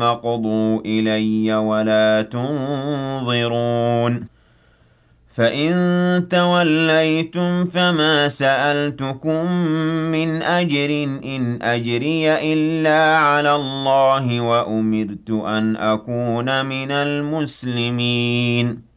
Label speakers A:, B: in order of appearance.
A: ثُمَّ اقْضُوا إِلَيَّ وَلَا تُنظِرُونِ فَإِن تَوَلَّيْتُمْ فَمَا سَأَلْتُكُم مِّنْ أَجْرٍ ۖ إِنْ أَجْرِيَ إِلَّا عَلَى اللَّهِ ۖ وَأُمِرْتُ أَنْ أَكُونَ مِنَ الْمُسْلِمِينَ